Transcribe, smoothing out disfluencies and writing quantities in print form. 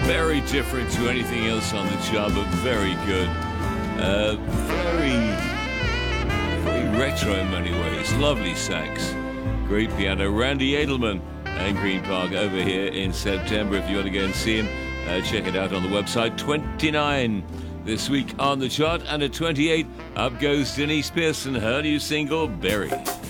Very different to anything else on the chart, but very good. Very retro in many ways. Lovely sax. Great piano. Randy Edelman and Green Park over here in September. If you want to go and see him, check it out on the website. 29 this week on the chart, and at 28, up goes Denise Pearson, her new single, Berry.